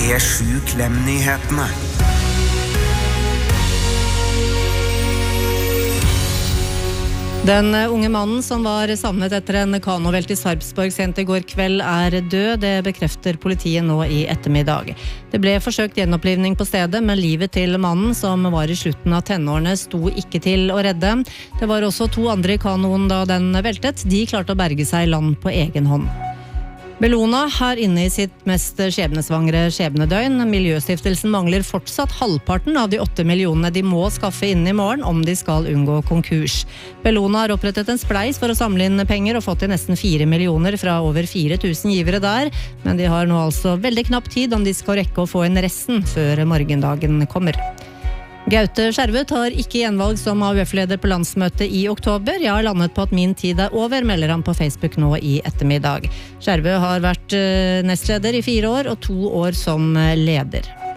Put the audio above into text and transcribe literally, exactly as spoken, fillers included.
P sju Klem-nyhetene. Den unge mannen som var savnet etter en kanovelt i Sarpsborg sent i går kveld er død. Det bekrefter politiet nå i ettermiddag. Det ble forsøkt gjenopplivning på stedet, men livet til mannen, som var i slutten av tenårene, sto ikke til å redde. Det var også to andre i kanoen da den veltet. De klarte å berge seg i land på egen hånd. Bellona er inne i sitt mest skjebnesvangre skjebnedøgn. Miljøstiftelsen mangler fortsatt halvparten av de åtte millionene de må skaffe inn i morgen om de skal unngå konkurs. Bellona har opprettet en spleis for å samle inn penger og fått i nesten fire millioner fra over fire tusen givere der, men de har nå altså veldig knapp tid om de skal rekke å få inn resten før morgendagen kommer. Gaute Skjervø tar ikke gjenvalg som A U F-leder på landsmøtet i oktober. Jeg har landet på at min tid er over, melder han på Facebook nå i ettermiddag. Skjervø har vært nestleder i fire år og to år som leder.